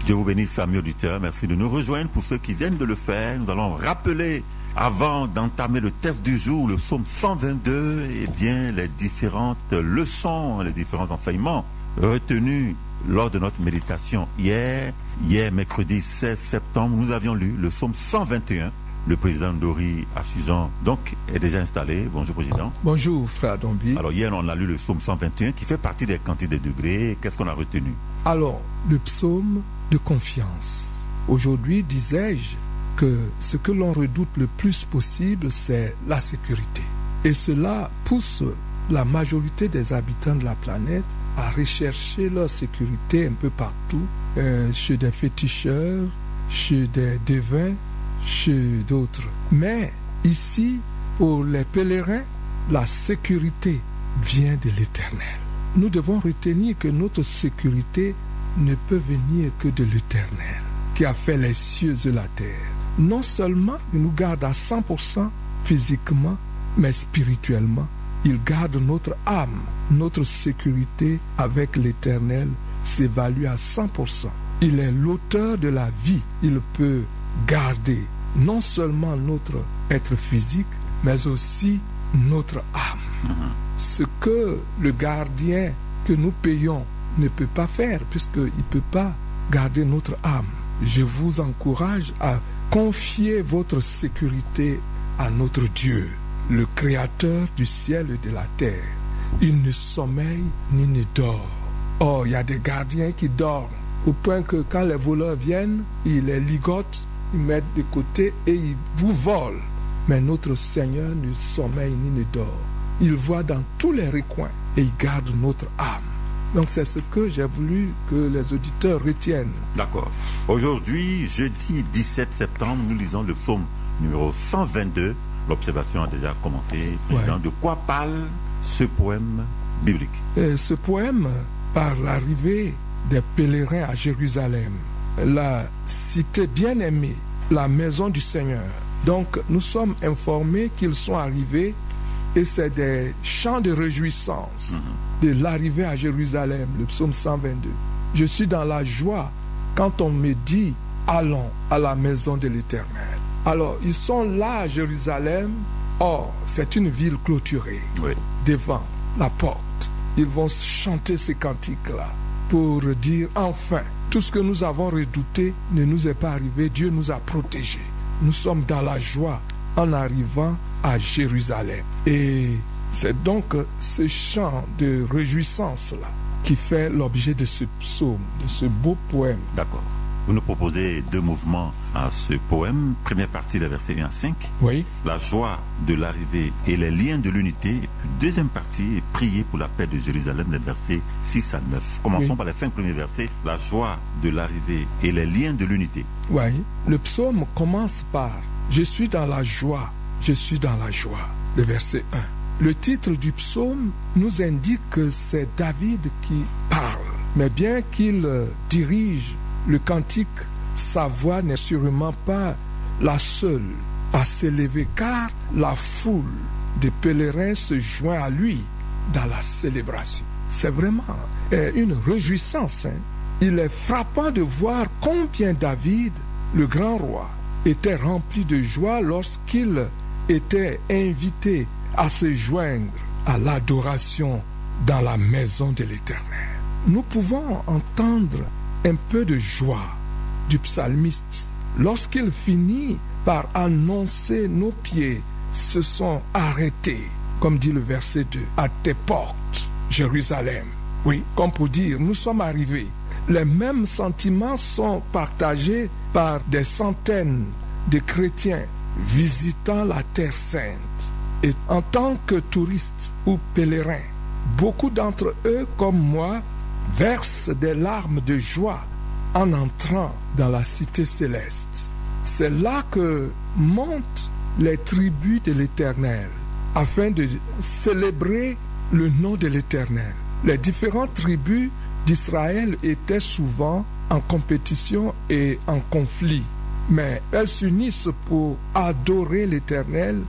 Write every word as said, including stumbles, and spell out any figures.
Dieu vous bénisse, amis auditeurs. Merci de nous rejoindre. Pour ceux qui viennent de le faire, nous allons rappeler, avant d'entamer le test du jour, le psaume cent vingt-deux, et bien les différentes leçons, les différents enseignements retenus lors de notre méditation hier. Hier, mercredi seize septembre, nous avions lu le psaume cent vingt et un. Le président Dori Assujan, donc, est déjà installé. Bonjour, président. Bonjour, frère Dombi. Alors, hier, on a lu le psaume cent vingt et un qui fait partie des cantiques des degrés. Qu'est-ce qu'on a retenu? Alors, le psaume de confiance. Aujourd'hui, disais-je que ce que l'on redoute le plus possible, c'est la sécurité. Et cela pousse la majorité des habitants de la planète à rechercher leur sécurité un peu partout, euh, chez des féticheurs, chez des devins, chez d'autres. Mais ici, pour les pèlerins, la sécurité vient de l'Éternel. Nous devons retenir que notre sécurité ne peut venir que de l'Éternel, qui a fait les cieux et la terre. Non seulement il nous garde à cent pour cent physiquement, mais spirituellement. Il garde notre âme. Notre sécurité avec l'Éternel s'évalue à cent pour cent. Il est l'auteur de la vie. Il peut garder non seulement notre être physique, mais aussi notre âme. Ce que le gardien que nous payons ne peut pas faire, puisqu'il ne peut pas garder notre âme. Je vous encourage à confier votre sécurité à notre Dieu, le Créateur du ciel et de la terre. Il ne sommeille ni ne dort. Or, il y a des gardiens qui dorment, au point que quand les voleurs viennent, ils les ligotent, ils mettent de côté et ils vous volent. Mais notre Seigneur ne sommeille ni ne dort. Il voit dans tous les recoins et il garde notre âme. Donc c'est ce que j'ai voulu que les auditeurs retiennent. D'accord. Aujourd'hui, jeudi dix-sept septembre, nous lisons le psaume numéro cent vingt-deux. L'observation a déjà commencé. Président, ouais. De quoi parle ce poème biblique? Et ce poème parle l'arrivée des pèlerins à Jérusalem, la cité bien-aimée, la maison du Seigneur. Donc nous sommes informés qu'ils sont arrivés et c'est des chants de réjouissance mm-hmm. de l'arrivée à Jérusalem, le psaume cent vingt-deux. Je suis dans la joie quand on me dit « Allons à la maison de l'Éternel ». Alors, ils sont là à Jérusalem. Or, c'est une ville clôturée. Oui. Devant la porte. Ils vont chanter ces cantiques-là pour dire « Enfin, tout ce que nous avons redouté ne nous est pas arrivé. Dieu nous a protégés. Nous sommes dans la joie en arrivant à Jérusalem. » Et c'est donc ce chant de réjouissance-là qui fait l'objet de ce psaume, de ce beau poème. D'accord. Vous nous proposez deux mouvements à ce poème. Première partie, les versets un à cinq. Oui. La joie de l'arrivée et les liens de l'unité. Et puis, deuxième partie, prier pour la paix de Jérusalem, les versets six à neuf. Commençons oui. par les cinq premiers versets. La joie de l'arrivée et les liens de l'unité. Oui. Le psaume commence par « Je suis dans la joie, je suis dans la joie », le verset un. Le titre du psaume nous indique que c'est David qui parle. Mais bien qu'il dirige le cantique, sa voix n'est sûrement pas la seule à s'élever, car la foule de pèlerins se joint à lui dans la célébration. C'est vraiment euh, une réjouissance. Hein. Il est frappant de voir combien David, le grand roi, était rempli de joie lorsqu'il était invité à se joindre à l'adoration dans la maison de l'Éternel. Nous pouvons entendre un peu de joie du psalmiste lorsqu'il finit par annoncer nos pieds se sont arrêtés, comme dit le verset deux, à tes portes, Jérusalem. Oui, comme pour dire, nous sommes arrivés. Les mêmes sentiments sont partagés par des centaines de chrétiens visitant la Terre Sainte. Et en tant que touristes ou pèlerins, beaucoup d'entre eux, comme moi, versent des larmes de joie en entrant dans la cité céleste. C'est là que montent les tribus de l'Éternel afin de célébrer le nom de l'Éternel. Les différentes tribus d'Israël étaient souvent en compétition et en conflit, mais elles s'unissent pour adorer l'Éternel